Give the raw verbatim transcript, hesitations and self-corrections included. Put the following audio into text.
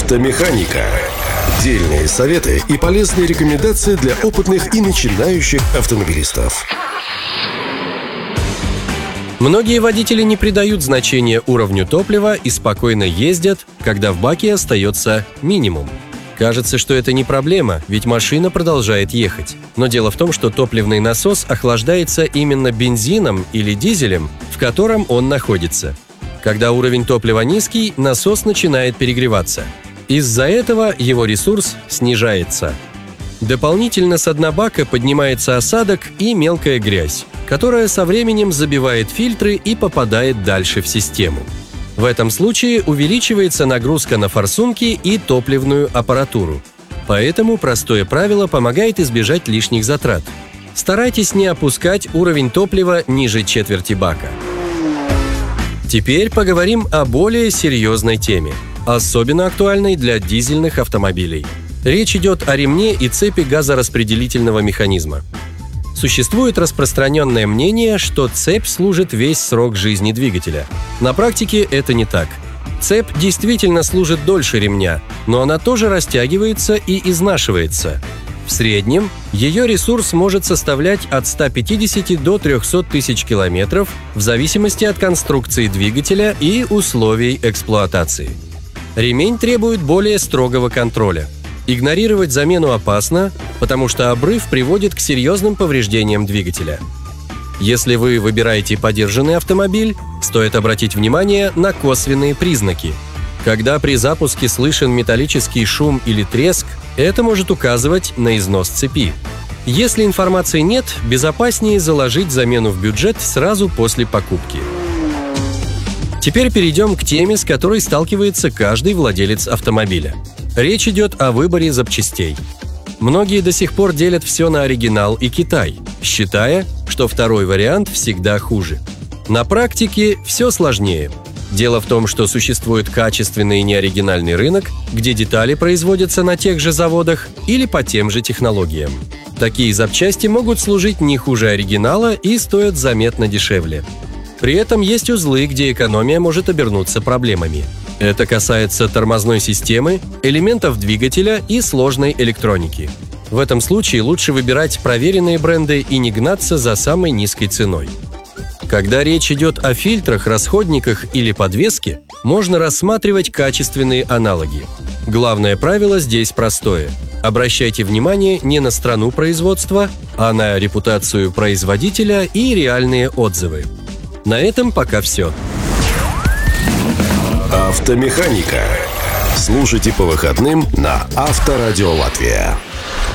Автомеханика. Дельные советы и полезные рекомендации для опытных и начинающих автомобилистов. Многие водители не придают значения уровню топлива и спокойно ездят, когда в баке остается минимум. Кажется, что это не проблема, ведь машина продолжает ехать. Но дело в том, что топливный насос охлаждается именно бензином или дизелем, в котором он находится. Когда уровень топлива низкий, насос начинает перегреваться. Из-за этого его ресурс снижается. Дополнительно с дна бака поднимается осадок и мелкая грязь, которая со временем забивает фильтры и попадает дальше в систему. В этом случае увеличивается нагрузка на форсунки и топливную аппаратуру. Поэтому простое правило помогает избежать лишних затрат. Старайтесь не опускать уровень топлива ниже четверти бака. Теперь поговорим о более серьезной теме, особенно актуальной для дизельных автомобилей. Речь идет о ремне и цепи газораспределительного механизма. Существует распространенное мнение, что цепь служит весь срок жизни двигателя. На практике это не так. Цепь действительно служит дольше ремня, но она тоже растягивается и изнашивается. В среднем ее ресурс может составлять от ста пятидесяти до трехсот тысяч километров в зависимости от конструкции двигателя и условий эксплуатации. Ремень требует более строгого контроля. Игнорировать замену опасно, потому что обрыв приводит к серьезным повреждениям двигателя. Если вы выбираете подержанный автомобиль, стоит обратить внимание на косвенные признаки. Когда при запуске слышен металлический шум или треск, это может указывать на износ цепи. Если информации нет, безопаснее заложить замену в бюджет сразу после покупки. Теперь перейдем к теме, с которой сталкивается каждый владелец автомобиля. Речь идет о выборе запчастей. Многие до сих пор делят все на оригинал и Китай, считая, что второй вариант всегда хуже. На практике все сложнее. Дело в том, что существует качественный и неоригинальный рынок, где детали производятся на тех же заводах или по тем же технологиям. Такие запчасти могут служить не хуже оригинала и стоят заметно дешевле. При этом есть узлы, где экономия может обернуться проблемами. Это касается тормозной системы, элементов двигателя и сложной электроники. В этом случае лучше выбирать проверенные бренды и не гнаться за самой низкой ценой. Когда речь идет о фильтрах, расходниках или подвеске, можно рассматривать качественные аналоги. Главное правило здесь простое. Обращайте внимание не на страну производства, а на репутацию производителя и реальные отзывы. На этом пока все. Автомеханика. Слушайте по выходным на Авторадио Латвия.